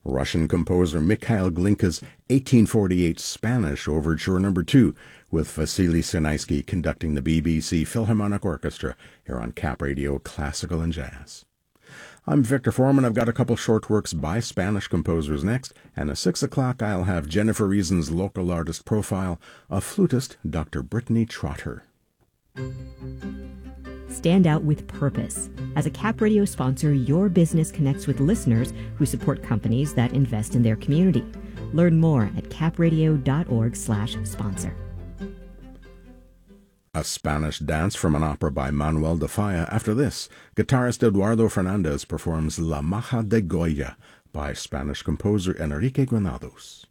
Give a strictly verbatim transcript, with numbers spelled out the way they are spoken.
Russian composer Mikhail Glinka's eighteen forty-eight Spanish Overture Number two, with Vasily Sinaisky conducting the B B C Philharmonic Orchestra here on Cap Radio Classical and Jazz. I'm Victor Foreman. I've got a couple short works by Spanish composers next, and at six o'clock I'll have Jennifer Reason's local artist profile of flutist Doctor Brittany Trotter. Stand out with purpose. As a Cap Radio sponsor, your business connects with listeners who support companies that invest in their community. Learn more at capradio.org slash sponsor. A Spanish dance from an opera by Manuel de Falla. After this, guitarist Eduardo Fernandez performs La Maja de Goya by Spanish composer Enrique Granados.